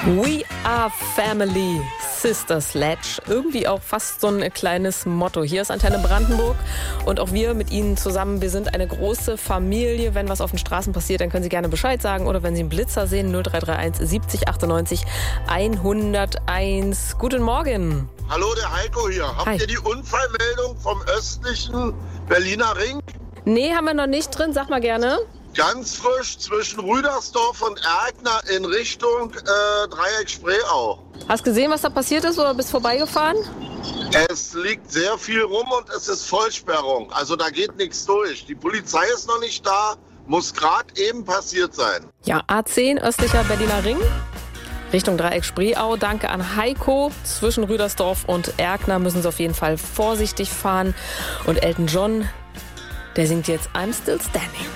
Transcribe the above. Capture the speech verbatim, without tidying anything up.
We are family, Sister Sledge. Irgendwie auch fast so ein kleines Motto. Hier ist Antenne Brandenburg und auch wir mit Ihnen zusammen. Wir sind eine große Familie. Wenn was auf den Straßen passiert, dann können Sie gerne Bescheid sagen. Oder wenn Sie einen Blitzer sehen, null drei drei eins siebzig achtundneunzig hunderteins. Guten Morgen. Hallo, der Heiko hier. Habt Hi. ihr die Unfallmeldung vom östlichen Berliner Ring? Nee, haben wir noch nicht drin. Sag mal gerne. Ganz frisch zwischen Rüdersdorf und Erkner in Richtung äh, Dreieck Spreeau. Hast gesehen, was da passiert ist oder bist vorbeigefahren? Es liegt sehr viel rum und es ist Vollsperrung. Also da geht nichts durch. Die Polizei ist noch nicht da. Muss gerade eben passiert sein. Ja, A zehn, östlicher Berliner Ring. Richtung Dreieck Spreeau. Danke an Heiko. Zwischen Rüdersdorf und Erkner müssen Sie auf jeden Fall vorsichtig fahren. Und Elton John, der singt jetzt I'm Still Standing.